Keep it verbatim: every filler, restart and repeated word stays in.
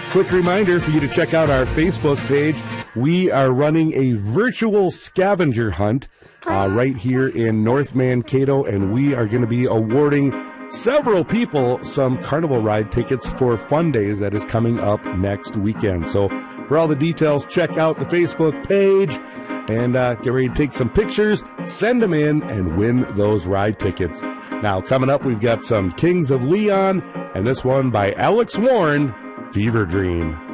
Quick reminder for you to check out our Facebook page. We are running a virtual scavenger hunt uh, right here in North Mankato, and we are going to be awarding several people some carnival ride tickets for Fun Days that is coming up next weekend. So for all the details, check out the Facebook page and uh, get ready to take some pictures, send them in, and win those ride tickets. Now, coming up, we've got some Kings of Leon, and this one by Alex Warren, Fever Dream.